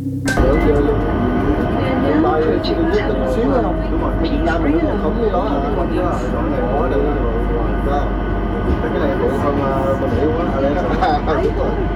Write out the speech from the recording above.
Được giờ hiện tại thì chỉ biết chút xíu thôi không? Đúng rồi, Việt Nam mình nó còn khống cái đó hả? Không chứ đoạn này khó được đó. Cái này bự hơn bên Mỹ quá. Đúng rồi.